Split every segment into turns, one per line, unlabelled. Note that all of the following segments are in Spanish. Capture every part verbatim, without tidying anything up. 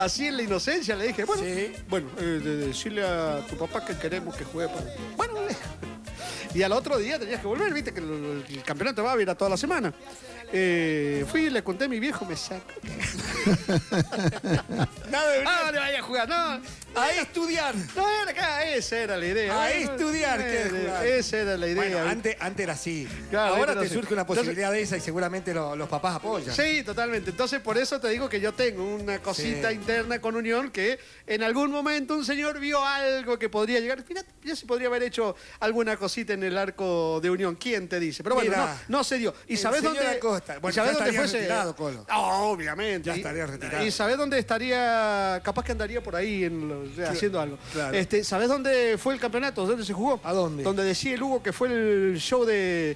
Así en la inocencia le dije, bueno,
Sí.
bueno, eh, de- decirle a tu papá que queremos que juegue. Por... Bueno, le- y al otro día tenías que volver, viste que el, el campeonato va a ir a toda la semana. Eh, fui y le conté a mi viejo, me sacó.
Nada de
Ah, no vaya a jugar, no.
a estudiar.
No era acá, esa era la idea.
A
No,
estudiar,
no,
que
eh,
jugar.
Esa era la idea.
Bueno,
¿viste?
antes, antes era así.
Claro,
Ahora
antes era
te
así.
surge una
Entonces-
posibilidad de esa y seguramente lo- los papás apoyan.
Sí, totalmente. Entonces, por eso te digo que yo tengo una cosita
Sí.
interna con Unión que en algún momento un señor vio algo que podría llegar. Fíjate, ya se podría haber hecho alguna cosita en el arco de Unión. ¿Quién te dice? Pero bueno,
Mira,
no, no se dio. ¿Y
el
sabés
señor
dónde?
Acosta. Bueno,
¿y sabés
ya
dónde
estaría
fuese?
retirado, Colo.
Ah, obviamente.
Ya
Y-
estaría retirado.
¿Y sabés dónde estaría? Capaz que andaría por ahí en lo- o sea, haciendo algo.
claro.
Este, ¿sabés dónde fue el campeonato? ¿Dónde se jugó?
¿A dónde?
Donde decía el Hugo que fue el show de.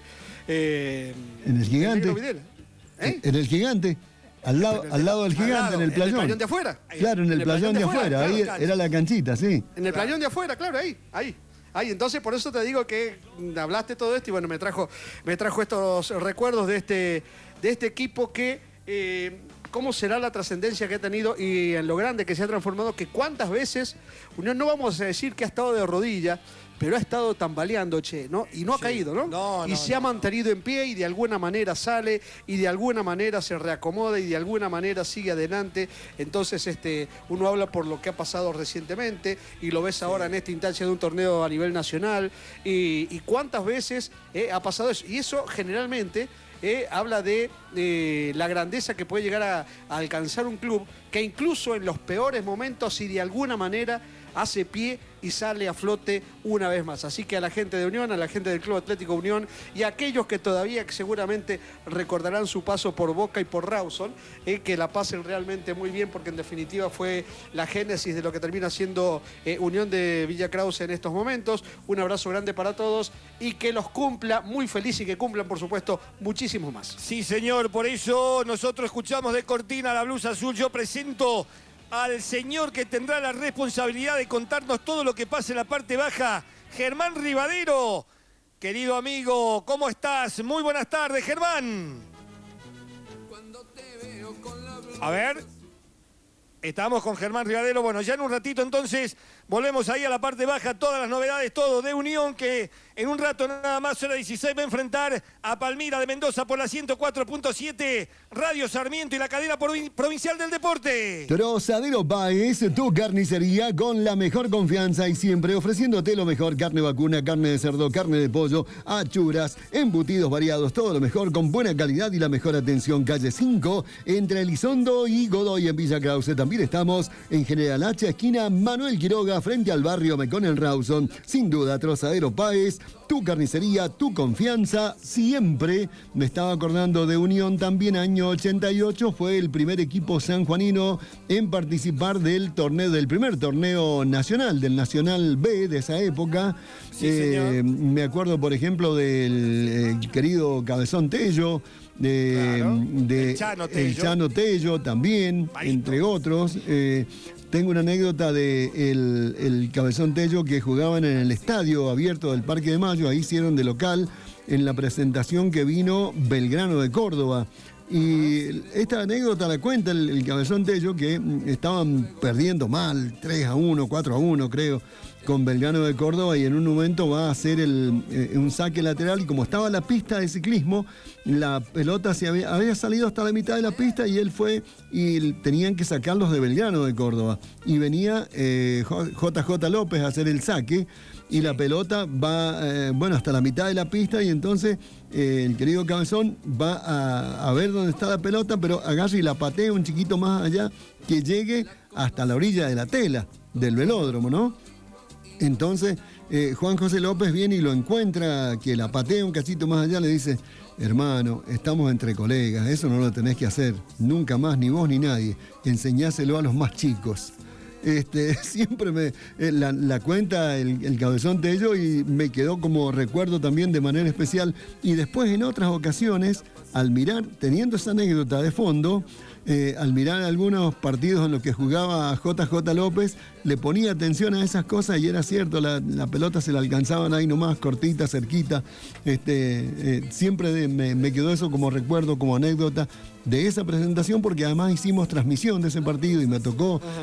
eh,
En el Gigante.
Negro Videla. ¿Eh?
En el Gigante. Al lado, al lado del
Al
Gigante,
lado,
en el
En el
playón.
playón de afuera.
Claro, en el, playón de afuera. Ahí
claro.
era la canchita, sí.
En el playón de afuera, claro, ahí, ahí. Ahí, entonces por eso te digo que mm, hablaste todo esto y bueno, me trajo, me trajo estos recuerdos de este, de este equipo que, eh, cómo será la trascendencia que ha tenido y en lo grande que se ha transformado, que cuántas veces, Unión no vamos a decir que ha estado de rodilla, pero ha estado tambaleando, che, ¿no? Y no ha
Sí.
caído, ¿no?
No,
y
no,
se
no.
ha mantenido en pie y de alguna manera sale y de alguna manera se reacomoda y de alguna manera sigue adelante. Entonces, este, uno habla por lo que ha pasado recientemente y lo ves ahora en esta instancia de un torneo a nivel nacional. Y, y cuántas veces eh, ha pasado eso. Y eso generalmente eh, habla de eh, la grandeza que puede llegar a, a alcanzar un club que incluso en los peores momentos y de alguna manera hace pie y sale a flote una vez más. Así que a la gente de Unión, a la gente del Club Atlético Unión y a aquellos que todavía seguramente recordarán su paso por Boca y por Rawson, eh, que la pasen realmente muy bien porque en definitiva fue la génesis de lo que termina siendo eh, Unión de Villa Krause en estos momentos. Un abrazo grande para todos y que los cumpla muy feliz y que cumplan, por supuesto, muchísimos más.
Sí, señor, por eso nosotros escuchamos de cortina la blusa azul. Yo presento al señor que tendrá la responsabilidad de contarnos todo lo que pasa en la parte baja, Germán Rivadero. Querido amigo, ¿cómo estás? Muy buenas tardes, Germán. A ver. Estamos con Germán Rivadero. Bueno, ya en un ratito entonces volvemos ahí a la parte baja, todas las novedades, todo de Unión, que en un rato nada más, hora dieciséis, va a enfrentar a Palmira de Mendoza por la ciento cuatro punto siete, Radio Sarmiento y la cadena provin- provincial del deporte.
Trozadero Páez, tu carnicería con la mejor confianza y siempre ofreciéndote lo mejor: carne vacuna, carne de cerdo, carne de pollo, achuras, embutidos variados, todo lo mejor con buena calidad y la mejor atención. Calle cinco, entre Elizondo y Godoy en Villa Krause. También estamos en General Hacha, esquina Manuel Quiroga, frente al barrio Mecón en Rawson. Sin duda, Trozadero Páez, tu carnicería, tu confianza, siempre. Me estaba acordando de Unión también, año ochenta y ocho, fue el primer equipo sanjuanino en participar del torneo, del primer torneo nacional, del Nacional B de esa época.
Sí, señor.
Me acuerdo, por ejemplo, del eh, querido Cabezón Tello, de,
Claro.
de
El Chano
el
Tello.
Chano Tello también,
Marito.
entre otros. Eh, tengo una anécdota de el, el Cabezón Tello que jugaban en el estadio abierto del Parque de Mayo. Ahí hicieron de local en la presentación que vino Belgrano de Córdoba. Y esta anécdota la cuenta el, el Cabezón Tello, que mm, estaban perdiendo mal, tres a uno, cuatro a uno creo, con Belgrano de Córdoba, y en un momento va a hacer el, eh, un saque lateral, y como estaba la pista de ciclismo, la pelota se había, había salido hasta la mitad de la pista y él fue y tenían que sacarlos de Belgrano de Córdoba. Y venía eh, J J López a hacer el saque y la pelota va, eh, bueno, hasta la mitad de la pista, y entonces eh, el querido Cabezón va a, a ver dónde está la pelota, pero agarra y la patea un chiquito más allá que llegue hasta la orilla de la tela del velódromo, ¿no? Entonces eh, Juan José López viene y lo encuentra, que la patea un cachito más allá, le dice: hermano, estamos entre colegas, eso no lo tenés que hacer, nunca más, ni vos ni nadie, enseñáselo a los más chicos. Este, siempre me eh, la, la cuenta el, el Cabezón Tello y me quedó como recuerdo también de manera especial. Y después en otras ocasiones, al mirar, teniendo esa anécdota de fondo, eh, al mirar algunos partidos en los que jugaba J J López, le ponía atención a esas cosas y era cierto, la, la pelota se la alcanzaban ahí nomás, cortita, cerquita. Este, eh, siempre de, me, me quedó eso como recuerdo, como anécdota de esa presentación, porque además hicimos transmisión de ese partido y me tocó